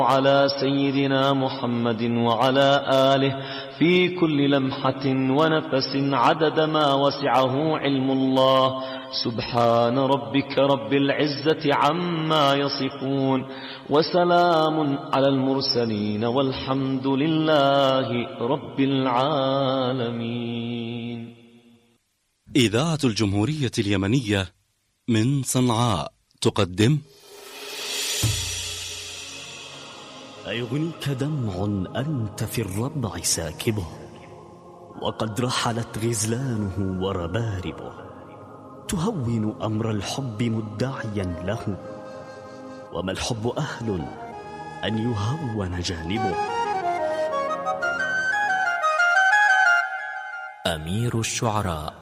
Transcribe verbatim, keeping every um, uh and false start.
على سيدنا محمد وعلى آله في كل لمحة ونفس عدد ما وسعه علم الله. سبحان ربك رب العزة عما يصفون وسلام على المرسلين والحمد لله رب العالمين. إذاعة الجمهورية اليمنية من صنعاء تقدم أيغنيك دمع أنت في الربع ساكبه، وقد رحلت غزلانه ورباربه، تهون أمر الحب مدعيا له، وما الحب أهل أن يهون جانبه. أمير الشعراء